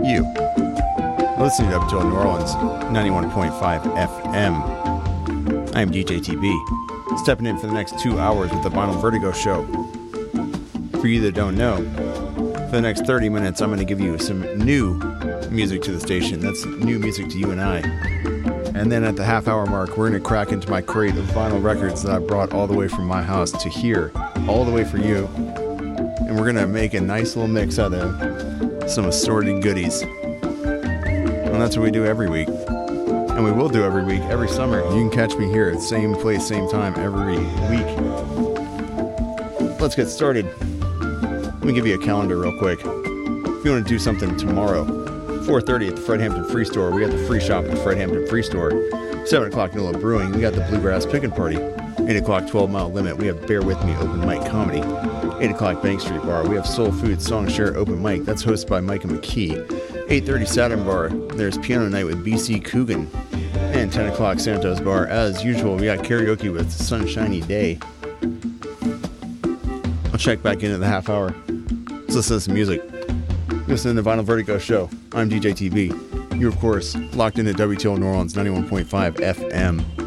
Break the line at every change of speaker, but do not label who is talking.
You. Listening to WTL New Orleans, 91.5 FM. I am DJ TB, stepping in for the next 2 hours with the Vinyl Vertigo Show. For you that don't know, for the next 30 minutes, I'm going to give you some new music to the station. That's new music to you and I. And then at the half-hour mark, we're going to crack into my crate of vinyl records that I brought all the way from my house to here, all the way for you. And we're going to make a nice little mix out of some assorted goodies. And that's what we do every week. And we will do every week, every summer. You can catch me here at the same place, same time, every week. Let's get started. Let me give you a calendar real quick. If you want to do something tomorrow, 4:30 at the Fred Hampton Free Store. We got the free shop at the Fred Hampton Free Store. 7 o'clock, NOLA Brewing. We got the Bluegrass Pickin' Party. 8 o'clock, 12 Mile Limit. We have Bear With Me Open Mic Comedy. 8 o'clock, Bank Street Bar. We have Soul Food Song Share Open Mic. That's hosted by Micah McKee. 8:30 Saturn Bar. There's Piano Night with BC Coogan. And 10 o'clock Santos Bar. As usual, we got karaoke with Sunshiny Day. I'll check back into the half hour. Let's listen to some music. Listen to the Vinyl Vertigo Show. I'm DJ TB. You're, of course, locked into WTL New Orleans 91.5 FM.